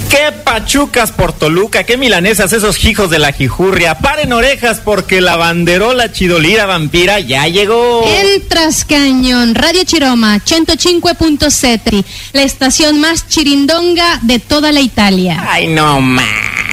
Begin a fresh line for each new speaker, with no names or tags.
¡Qué pachucas por Toluca! ¡Qué milanesas esos hijos de la jijurria! ¡Paren orejas porque la banderola chidolira vampira ya llegó!
El Trascañón, Radio Chiroma, 105.7, la estación más chirindonga de toda la Italia.
¡Ay, no más!